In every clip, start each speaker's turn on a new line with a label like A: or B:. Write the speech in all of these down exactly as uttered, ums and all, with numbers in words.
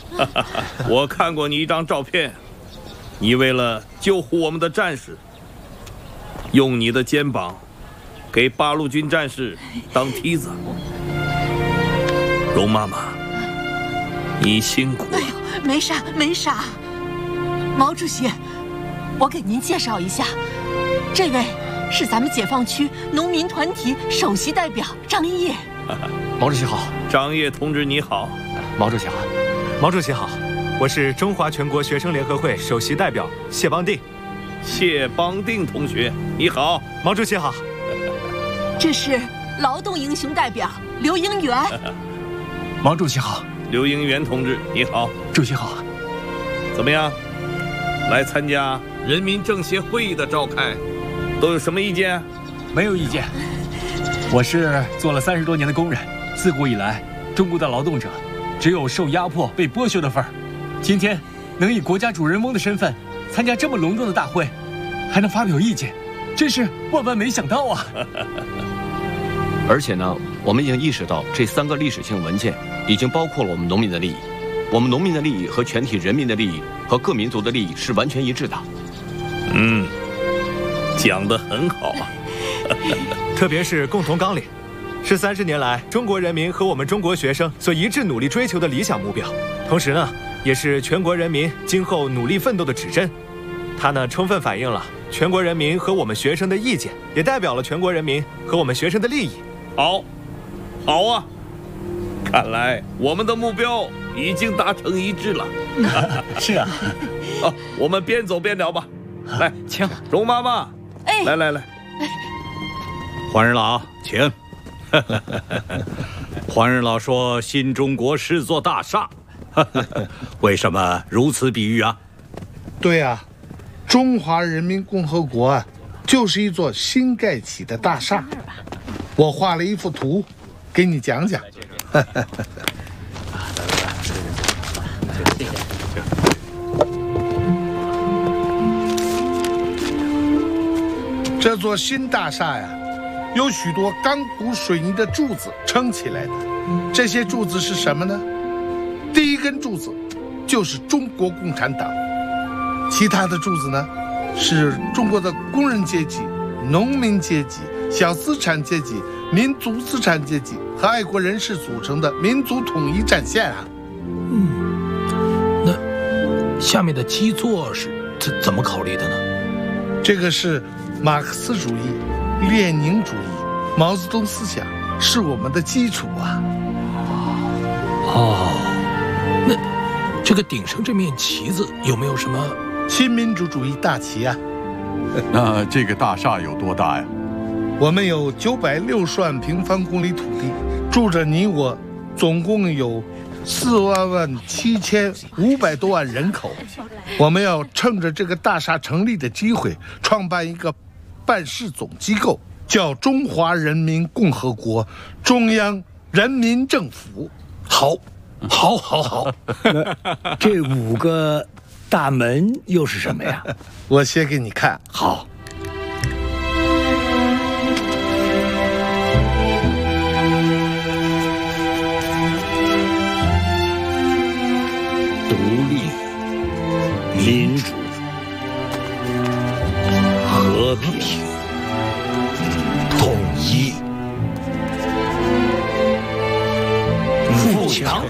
A: 我看过你一张照片，你为了救护我们的战士，用你的肩膀给八路军战士当梯子。容妈妈，你辛苦了。
B: 哎呦，没啥没啥。毛主席，我给您介绍一下，这位是咱们解放区农民团体首席代表张烨。
C: 毛主席好。
A: 张烨同志你好。
C: 毛主席好。
D: 毛主席好，我是中华全国学生联合会首席代表谢邦定。
A: 谢邦定同学你好。
D: 毛主席好。
B: 这是劳动英雄代表刘英元。
C: 毛主席好。
A: 刘英元同志你好。
C: 主席好。
A: 怎么样，来参加人民政协会议的召开都有什么意见？
C: 没有意见。我是做了三十多年的工人，自古以来中国的劳动者只有受压迫被剥削的份儿，今天能以国家主人翁的身份参加这么隆重的大会，还能发表意见，真是万万没想到啊。
E: 而且呢，我们已经意识到这三个历史性文件已经包括了我们农民的利益，我们农民的利益和全体人民的利益和各民族的利益是完全一致的。
A: 嗯，讲得很好啊。
D: 特别是共同纲领，是三十年来中国人民和我们中国学生所一致努力追求的理想目标，同时呢，也是全国人民今后努力奋斗的指针。它呢，充分反映了全国人民和我们学生的意见，也代表了全国人民和我们学生的利益。
A: 好，好啊，看来我们的目标已经达成一致了。
C: 是啊。
A: 啊，我们边走边聊吧。来，
C: 请
A: 容妈妈。
B: 哎，
A: 来来来。
F: 黄仁老，请。黄仁老说新中国是座大厦，为什么如此比喻啊？
G: 对啊，中华人民共和国啊，就是一座新盖起的大厦。我画了一幅图，给你讲讲。这座新大厦呀，有许多钢骨水泥的柱子撑起来的。这些柱子是什么呢？第一根柱子就是中国共产党，其他的柱子呢，是中国的工人阶级、农民阶级、小资产阶级、民族资产阶级和爱国人士组成的民族统一战线啊。
H: 嗯，那下面的基座是怎怎么考虑的呢？
G: 这个是马克思主义、列宁主义、毛泽东思想是我们的基础啊。
H: 哦，那这个顶上这面旗子有没有什么？
G: 新民主主义大旗啊。
I: 那这个大厦有多大呀？
G: 我们有九百六十万平方公里土地，住着你我，总共有四万万七千五百多万人口。我们要趁着这个大厦成立的机会，创办一个办事总机构，叫中华人民共和国中央人民政府。
H: 好，好，好，好。
J: 那这五个大门又是什么呀？
G: 我写给你看。
J: 好。
H: 独立、民主、和平、统一、富强。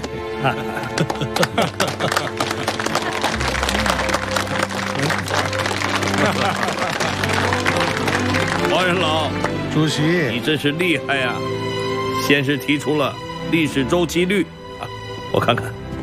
A: 黄仁老，
G: 主席，
A: 你真是厉害呀！先是提出了历史周期率啊，我看看，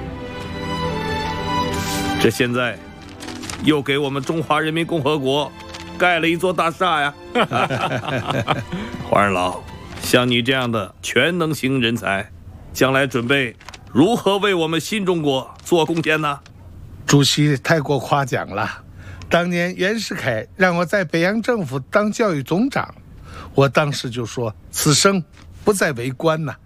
A: 这现在又给我们中华人民共和国盖了一座大厦呀！黄仁老，像你这样的全能型人才，将来准备如何为我们新中国做贡献呢？
G: 主席太过夸奖了。当年袁世凯让我在北洋政府当教育总长，我当时就说此生不再为官呐。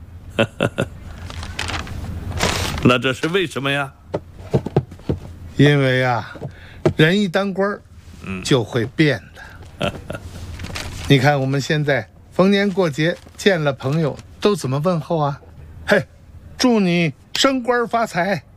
A: 那这是为什么呀？
G: 因为啊，人一当官就会变的。你看我们现在逢年过节见了朋友都怎么问候啊？嘿，祝你升官发财。